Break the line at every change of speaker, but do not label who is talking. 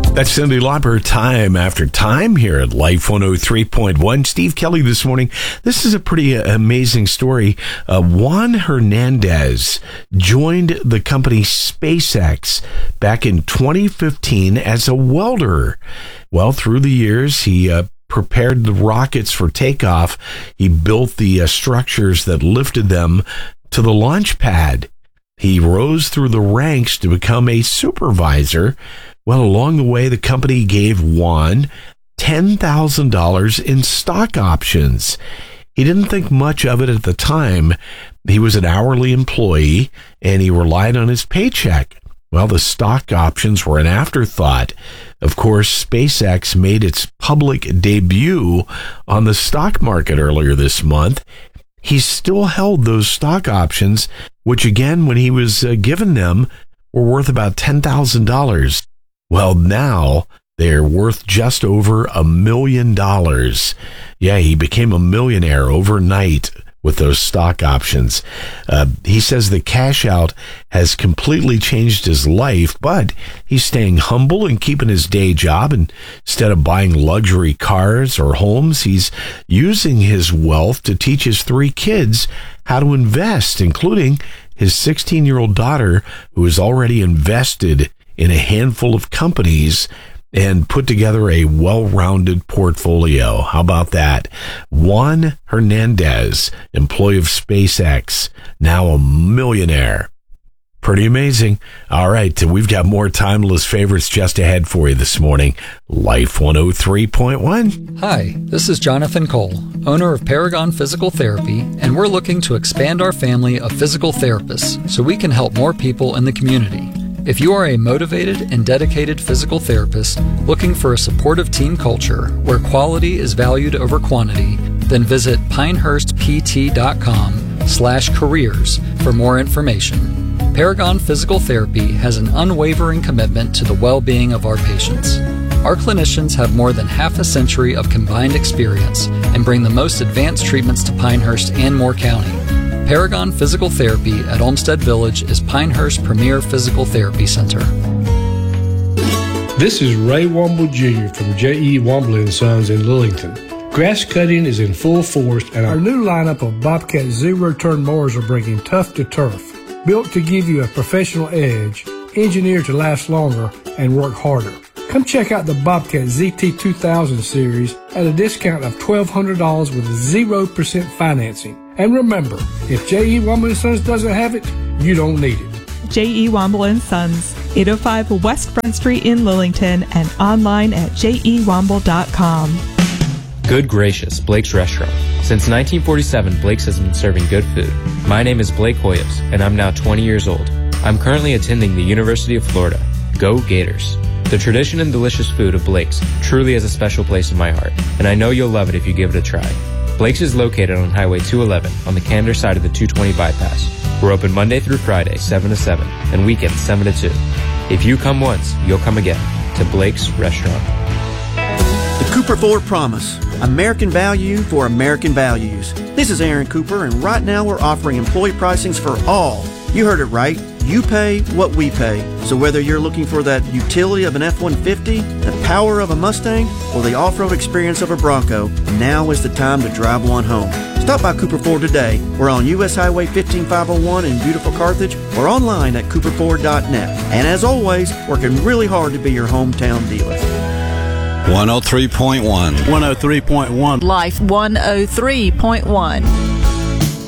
That's Cyndi Lauper, Time After Time here at Life 103.1. Steve Kelly this morning. This is a pretty amazing story. Juan Hernandez joined the company SpaceX back in 2015 as a welder. Well, through the years, he prepared the rockets for takeoff. He built the structures that lifted them to the launch pad. He rose through the ranks to become a supervisor. Well, along the way, the company gave Juan $10,000 in stock options. He didn't think much of it at the time. He was an hourly employee, and he relied on his paycheck. Well, the stock options were an afterthought. Of course, SpaceX made its public debut on the stock market earlier this month. He still held those stock options, which again, when he was given them, were worth about $10,000. Well, now they're worth just over $1 million. Yeah, he became a millionaire overnight with those stock options. He says the cash out has completely changed his life, but he's staying humble and keeping his day job. And instead of buying luxury cars or homes, he's using his wealth to teach his 3 kids how to invest, including his 16-year-old daughter, who is already invested in a handful of companies and put together a well-rounded portfolio. How about that? Juan Hernandez, employee of SpaceX, now a millionaire. Pretty amazing. All right, we've got more timeless favorites just ahead for you this morning. Life 103.1.
Hi, this is Jonathan Cole, owner of Paragon Physical Therapy, and we're looking to expand our family of physical therapists so we can help more people in the community. If you are a motivated and dedicated physical therapist looking for a supportive team culture where quality is valued over quantity, then visit pinehurstpt.com/careers for more information. Paragon Physical Therapy has an unwavering commitment to the well-being of our patients. Our clinicians have more than half a century of combined experience and bring the most advanced treatments to Pinehurst and Moore County. Paragon Physical Therapy at Olmsted Village is Pinehurst's premier physical therapy center.
This is Ray Womble Jr. from J.E. Womble & Sons in Lillington. Grass cutting is in full force, and our new lineup of Bobcat zero-turn mowers are bringing tough to turf. Built to give you a professional edge, engineered to last longer and work harder. Come check out the Bobcat ZT 2000 series at a discount of $1,200 with 0% financing. And remember, if J.E. Womble & Sons doesn't have it, you don't need it.
J.E. Womble & Sons, 805 West Front Street in Lillington, and online at jewomble.com.
Good gracious, Blake's Restaurant. Since 1947, Blake's has been serving good food. My name is Blake Hoyos, and I'm now 20 years old. I'm currently attending the University of Florida. Go Gators! The tradition and delicious food of Blake's truly has a special place in my heart, and I know you'll love it if you give it a try. Blake's is located on Highway 211 on the Candor side of the 220 bypass. We're open Monday through Friday, 7 to 7, and weekends, 7 to 2. If you come once, you'll come again to Blake's Restaurant.
The Cooper Ford Promise. American value for American values. This is Aaron Cooper, and right now we're offering employee pricings for all. You heard it right. You pay what we pay. So whether you're looking for that utility of an F-150, the power of a Mustang, or the off-road experience of a Bronco, now is the time to drive one home. Stop by Cooper Ford today. We're on U.S. Highway 15501 in beautiful Carthage, or online at cooperford.net. And as always, working really hard to be your hometown dealer.
103.1.
103.1.
Life 103.1.